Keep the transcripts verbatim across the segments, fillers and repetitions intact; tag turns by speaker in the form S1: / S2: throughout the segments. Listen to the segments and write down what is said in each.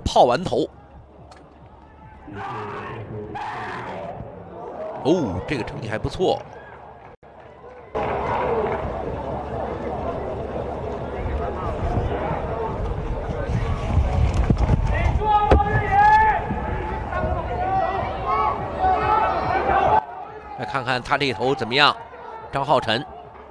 S1: 炮丸头。哦，这个成绩还不错。来看看他这一头怎么样，张浩晨。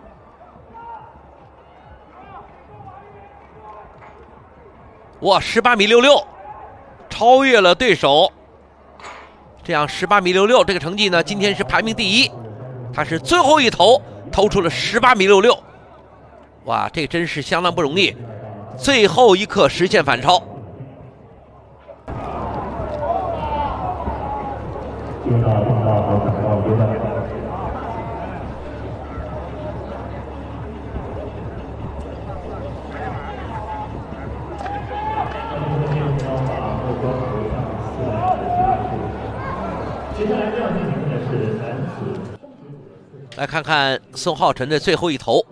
S1: 哇，十八米六六，超越了对手。这样十八米六六这个成绩呢，今天是排名第一。他是最后一投投出了十八米六六，哇，这真是相当不容易，最后一刻实现反超。来看看宋浩辰的最后一投，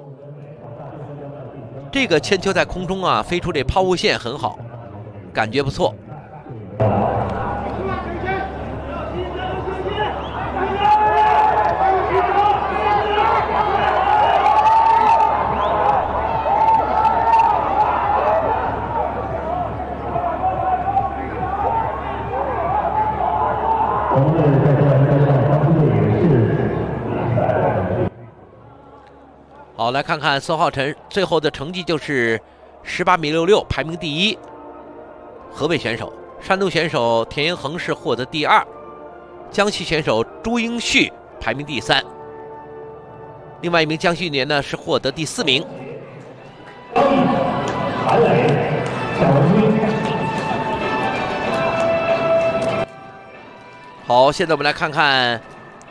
S1: 这个铅球在空中啊飞出这抛物线很好，感觉不错。好，来看看宋浩辰最后的成绩就是十八米六六，排名第一。河北选手、山东选手田延恒是获得第二，江西选手朱英旭排名第三。另外一名江西年呢是获得第四名。好，现在我们来看看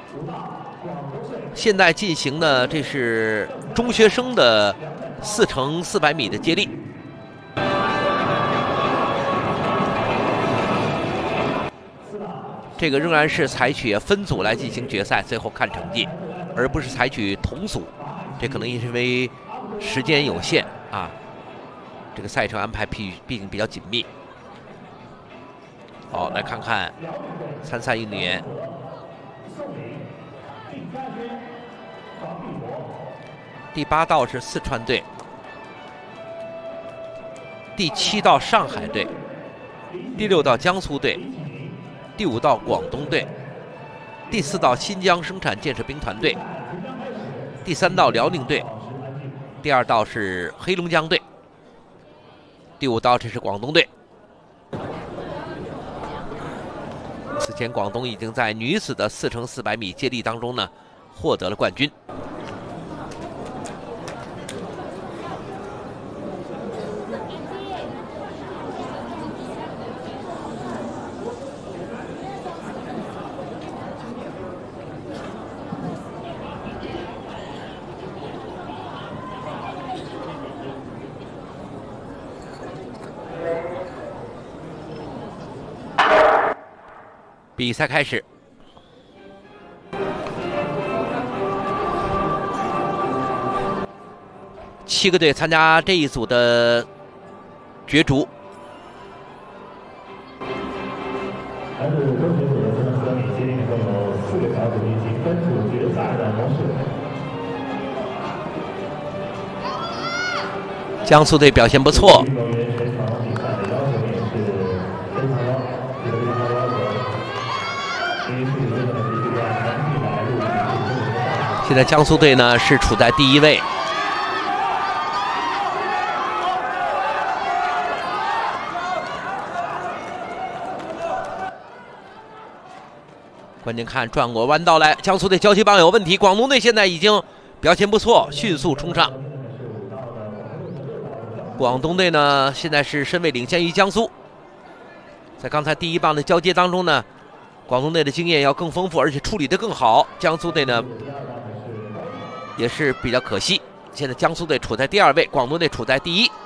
S1: 现在进行的，这是中学生的四乘四百米的接力。这个仍然是采取分组来进行决赛，最后看成绩，而不是采取同组。这可能也是因为时间有限啊，这个赛程安排毕毕竟比较紧密。好，来看看参赛运动员。第八道是四川队，第七道上海队，第六道江苏队，第五道广东队，第四道新疆生产建设兵团队，第三道辽宁队，第二道是黑龙江队，第五道这是广东队。此前广东已经在女子的四乘四百米接力当中呢获得了冠军。比赛开始，七个队参加这一组的角逐。江苏队表现不错。现在江苏队呢是处在第一位。关键看转过弯道来，江苏队交接棒有问题，广东队现在已经表现不错，迅速冲上。广东队呢现在是身位领先于江苏，在刚才第一棒的交接当中呢，广东队的经验要更丰富，而且处理得更好。江苏队呢也是比较可惜，现在江苏队处在第二位，广东队处在第一。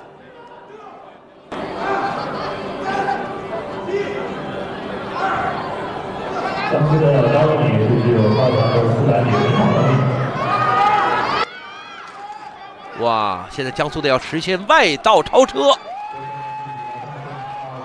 S1: 江苏的高位米是具有超强的四百米领跑能力。哇！现在江苏队要实现外道超车，